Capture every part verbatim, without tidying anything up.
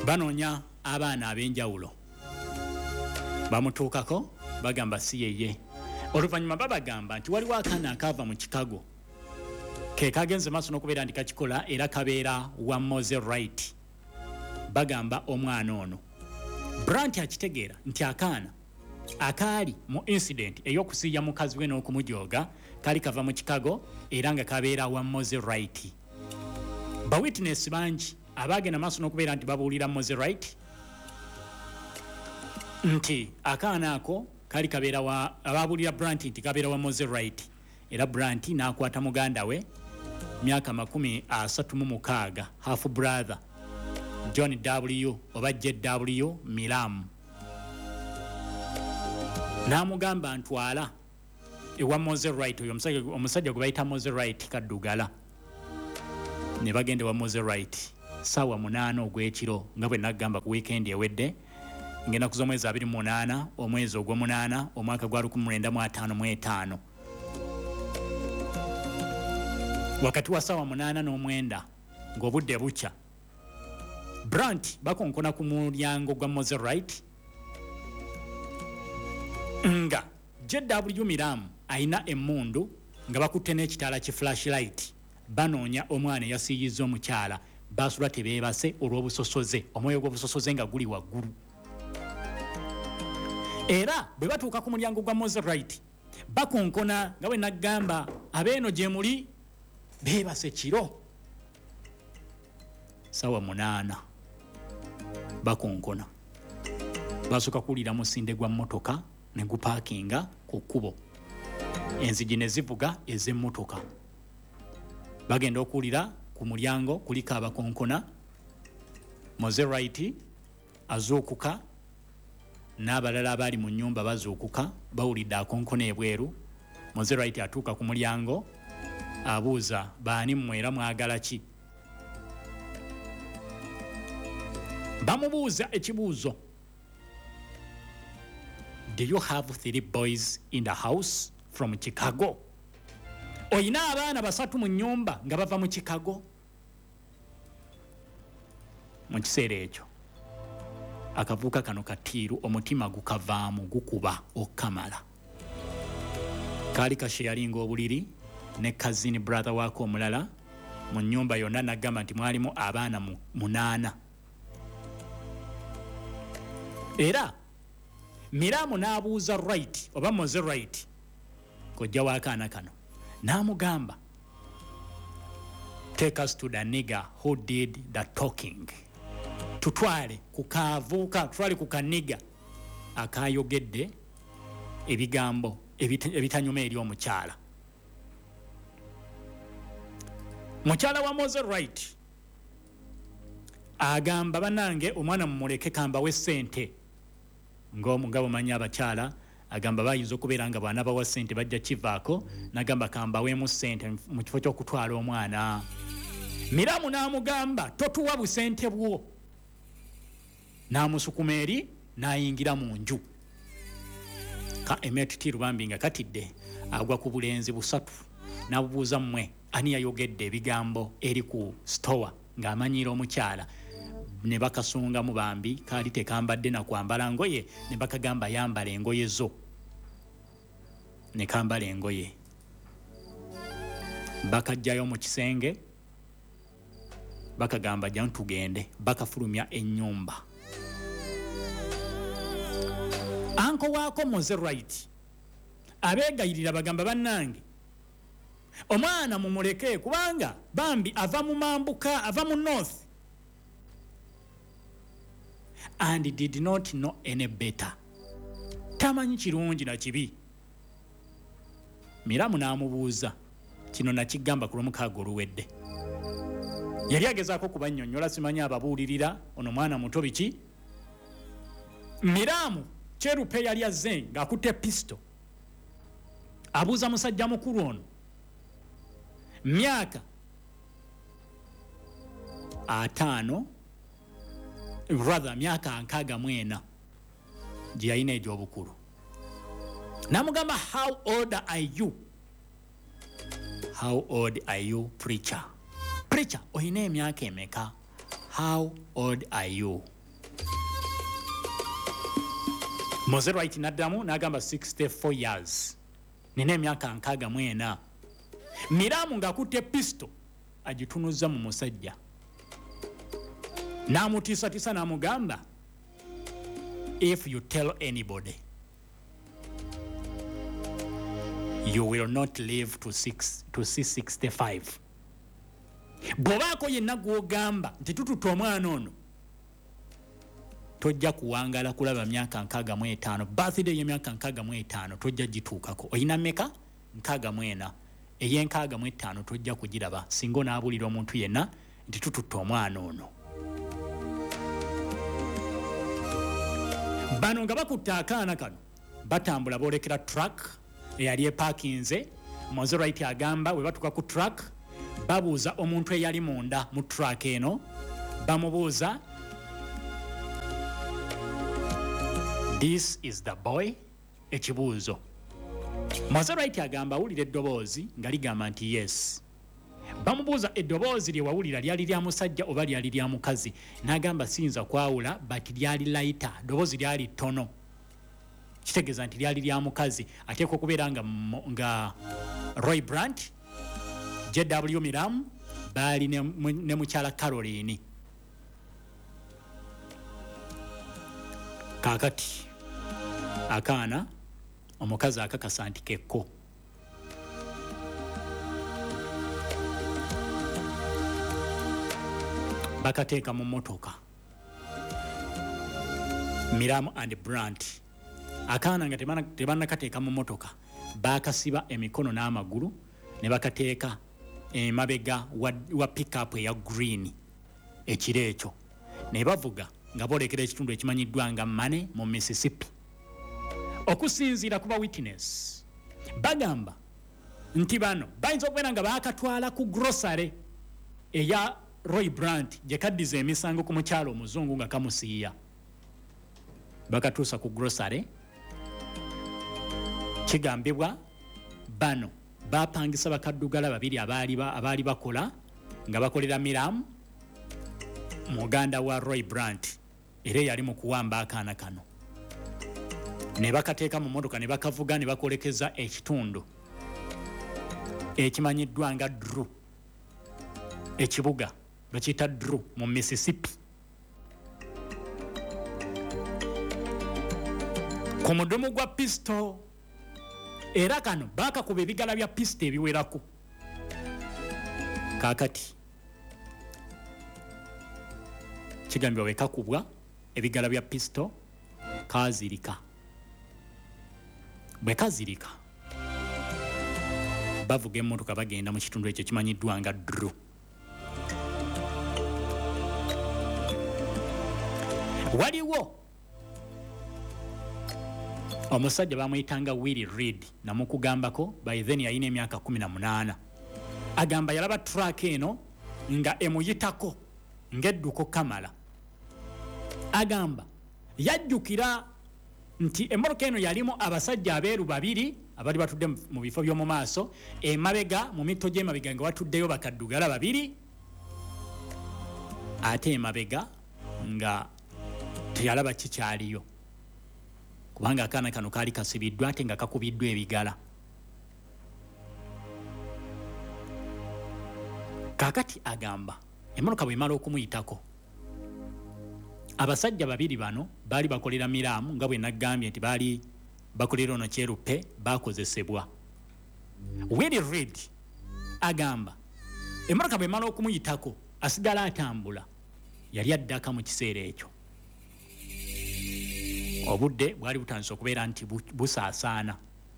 banoonya abaana ab'enjawulo bamutuukako bagamba si yeye. Oluvannyuma babagamba nti waliwo akaana akaava mu Chicago ke kagenze maaso n'okubeera nti kakikola era kabeera wa Mose Wright. Bagamba omwana ono Brant akitegeera nti akaana akaali mu incident ey'okusiiya mukazi we n'okumujooga kali kava mu Chicago era nga kabeera wa Mose Wright. Ba witness bangi abaagenda maaso n'okubeera nti babuulira Mose Wright nti akaana ako kali kabeera wa ababuulira Brant nti kabeera wa Mose Wright era Brant n'akwata muganda we myaka makumi asatu mu mukaaga half brother John W oba J W Milam n'amugamba ntwala ewa Mose Wright oyo omusajja omusajja gwe bayita Mose Wright kaddugala. Ne bagenda wa Mose Wright sawa munaana ogw'ekiro nga bwe nagamba ku weekend ewedde ngenda kuza omwezi abiri mu munaana omwezi ogw'omunaana omwaka gwa lukumi lwenda mu ataano mu etaano. Wakati wa sawa munaana n'omwenda ng'obudde bukya Brant bakonkona ku mulyango gwa Mose Wright nga J W Miram aina emmundu nga bakutte n'ekitaala ki flashlight banoonya omwana eyasiiyizza omukyala basula tebeebase olw'obusosoze omwoyo gw'obusosoze nga guli waggulu. Era bwe batuuka ku mulyango gwa Mose Wright bakonkona nga bwe nagamba abeeno gye muli beebase kiro sawa munaana bakonkona basooka kuwulira musinde gwa mmotoka ne gupaakinga ku kkubo enzigi ne zivuga ez'emmotoka bagenda okuwulira ku mulyango kuliko abakonkona Mose Wright azuukuka n'abalala abali mu nnyumba bazuukuka bawulidde akonkona ebweru. Mose Wright atuuka ku mulyango abuuza baani mmwera mwagala ki. Bamubuuza ekibuuzo, do you have three boys in the house from Chicago? Oyina abaana basatu mu nnyumba nga bava mu Chicago? Mu kiseera ekyo akavuuka kano katiiru omutima gukavaamu gukuba okkamala. Kaali kasheyalinga obuliri ne cousin brother waako omulala mu nnyumba yonna nagamba nti mwalimu abaana munaana. Era Miramu n'abuuza Wright oba Mose Wright kojja w'akaana kano n'amugamba take us to the nigger who did the talking. Tutwale ku kaavuuka tutwale ku kaniga akayogedde ebigambo ebitanyuma eri omukyala. Mukyala wa Mose Wright agamba banange omwana mumuleke kamba we ssente ng'omugabo manyi abakyala agamba bayinza okubeera nga bwana bawa ssente bajja kivaako nagamba kamba weemu ssente mu kifo ky'okutwala omwana. Miramu n'amugamba totuwa busente bwo n'amusukuma eri n'ayingira mu nju. Ka emetiti Lubambi nga katidde agwa ku bulenzi busatu n'abubuuza mmwe ani yayogedde ebigambo eri ku store ng'amanyiira omukyala. Ne bakasunga mu bambi kaali tekambadde na kwambala ngoye ne bakagamba yambala engoye zo ne kambala engoye. Bakajjayo mu kisenge bakagamba jja tugende bakafulumya ennyumba. Anko waako Mose Wright abeegayirira bagamba bannange omwana mumuleke kubanga bambi ava mu mambuka ava mu north and did not know any better. Tamanyi kirungi na kibi. Miramu n'amubuuza kino nakigamba ku lw'omukaaga oluwedde. Yali agezaako kubannyonnyola simanyi ababuulirira ono mwana muto biki. Miramu kyerupe yali azze ng'akutte pisto abuuza musajja mukulu ono myaka ataano rather myaka nkaaga mwena gye yalina egy'obukulu. N'amugamba how old are you? How old are you preacher? Preacher oyina emyaka emeka? How old are you? Mose Wright naddamu n'agamba sixty-four years. Nina emyaka nkaaga mu ena. Miramu ng'akutte pisto agitunuza mu musajja. N'amutiisatiisa n'amugamba, if you tell anybody, you will not live to six to see sixty-five. Bw'obaako yenna gw'ogamba nti tututte omwana ono, tojja kuwangala kulaba myaka nkaaga mu etaano. Birthday y'emyaka nkaaga mu etaano tojja gituukako. Oyina mmeka? Nkaaga mu ena. Ey'enkaaga mu etaano tojja kugiraba singa onaabulira omuntu yenna nti tututte omwana ono. Bano nga bakutte akaana kano batambula boolekera truck eyali epakinze. Mose Wright agamba bwe batuuka ku truck babuuza omuntu eyali munda mu truck eno, bamubuuza, this is the boy? Ekibuuzo. Mose Wright agamba awulira eddoboozi nga ligamba nti yes. Bamubuuza eddoboozi lye wawulira lyali lya musajja oba lyali lya mukazi. N'agamba siyinza kwawula but lyali lighter, ddoboozi lyali ttono. Kitegeeza nti lyali lya mukazi. Ateekwa okubeera nga, nga Roy Brandt, J W Miramu baali ne, ne mukyala Caroline. Kaakati akaana omukazi akakasa nti kekko. Bakateeka mu mmotoka. Miramu and Brandt. Akaana nga tebannakateeka mu mmotoka, baakasiba emikono n'amagulu ne bakateeka emabega wa, wa pick-up eya green ekiro ekyo. Ne bavuga nga boolekera ekitundu ekimanyiddwa nga Mane mu Mississippi. Okusinziira ku ba witness, bagamba nti bano bayinza okubeera nga baakatwala ku grocery eya Roy Brandt gye kaddiza emisango ku mukyalo omuzungu nga kamusiiya. Bakatuusa ku grocery, kigambibwa bano bapangisa bakaddugala babiri abaali abaali bakola nga bakolera Miramu muganda wa Roy Brandt era yali mu kuwamba akaana kano. Ne bakateeka mu mmotoka ne bakavuga ne bakolekeza ekitundu ekimanyiddwa nga Drew, ekibuga bakiyita Drew mu Mississippi. Ku mudumu gwa pisto era kano baakakuba ebigala bya pisto ebiwerako. Kaakati kigambibwa bwe kakubwa ebigala bya pisto kaazirika. Bwe kazirika bavuga emmotoka bagenda mu kitundu ekyo kimanyiddwa nga Drew. Waliwo omusajja bamuyitanga Willie Reed namukugambako, by then yalina emyaka kumi na munaana. Agamba yalaba truck eno nga emuyitako ng'edduko Kamala. Agamba yajjukira nti emmotoka eno yalimu abasajja abeeru babiri abali batudde mu bifo by'omu maaso, emabega mu mitto gy'emabega nga watuddeyo bakaddugala babiri, ate emabega nga teyalaba kikyaliyo kubanga akaana kano kaali kasibiddwa ate nga kakubiddwa ebigala. Kaakati agamba emmotoka bw'emala okumuyitako, abasajja babiri bano baali bakolera Miramu nga bwe naggambye nti baali bakolera ono kyeruppe baakozesebwa. Willie Reed agamba emmotoka bw'emala okumuyitako asigala atambula, yali addaka mu kiseera ekyo. Obudde bwali butandise okubeera nti busaasaana.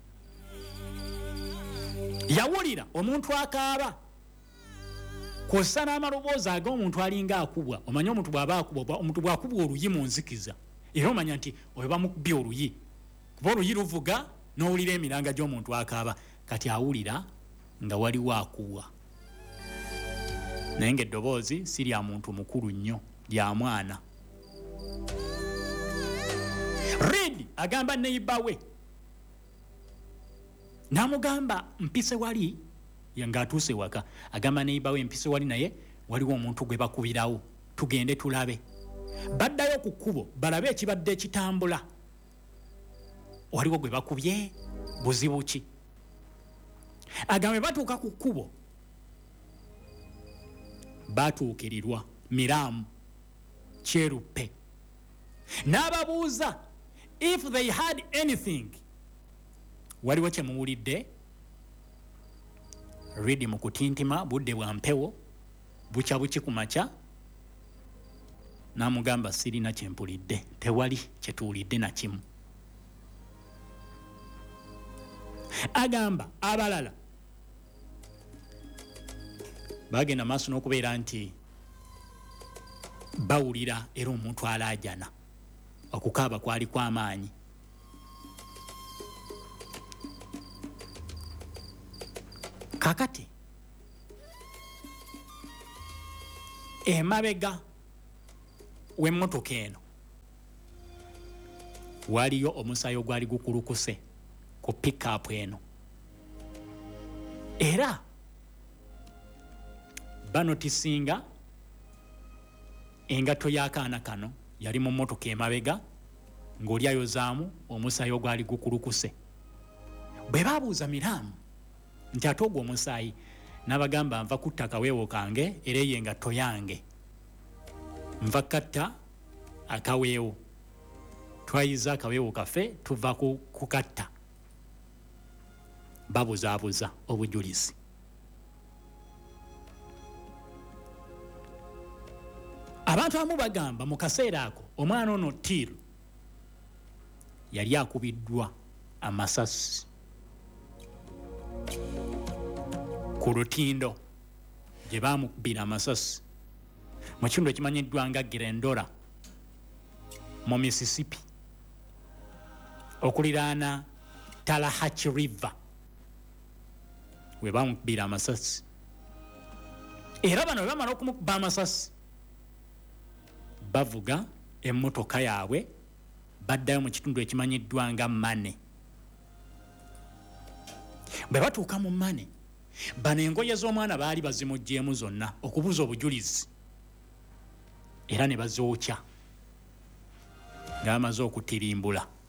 Yawulira omuntu akaaba kw'ossa n'amaloboozi ag'omuntu alinga akubwa. Omanyi omuntu bw'aba akubwa, omuntu bw'akubwa oluyi mu nzikiza era omanya nti oyo bamukubye oluyi kuba oluyi luvuga n'owulira emiranga gy'omuntu akaaba. Kati awulira nga waliwo akubwa naye ng'eddoboozi si lya muntu mukulu nnyo, lya mwana. Reed agamba neiba we n'amugamba mpise wali ng'atuuse waka. Agamba neiba we mpise wali naye waliwo omuntu gwe bakubirawo, tugende tulabe. Baddayo ku kkubo balabe ekibadde ekitambula. waliwo gwe bakubye buzibu ki? Agambe batuuka ku kkubo batuukirirwa Miramu Kyeruppe n'ababuuza if they had anything. Waliwo kye muwulidde? Ridi mu kutintima budde bwa mpewo bukya buki ku makya n'amugamba sirina kye mpulidde, tewali kye tuwulidde na kimu. Agamba abalala bagenda maaso n'okubeera nti bawulira era omuntu alaajana, okukaaba kwali kw'amaanyi. Kakati emabega w'emmotoka eno waliyo omusaayi ogwali gukulukuse ku pick-up eno, era banotisinga engatto y'akaana kano yali mu mmotoka emabega ng'oli ayozaamu omusaayi ogwali gukulukuse. Bwe baabuuza Miramu nti ate ogwo omusaayi, n'abagamba nva kutta akaweewo kange era eyo engatto yange, nva katta akaweewo, twayiza akaweewo kaffe tuva kukatta. Babuzaabuza obujulizi. Abantu abamu bagamba mu kaseera ako omwana ono Tiiru yali akubiddwa amasasi ku lutindo gye baamukubira amasasi mu kitundu ekimanyiddwa nga Grendora mu Mississippi okuliraana Tallahatchie River we baamukubira amasasi. Era bano bwe bamala okumukuba amasasi bavuga emmotoka yaabwe baddayo mu kitundu ekimanyiddwa nga Mane. Bwe batuuka mu Mane, bano engoye z'omwana baali bazimuggyemu zonna okubuza obujulizi, era ne bazookya ng'amaze okutirimbula.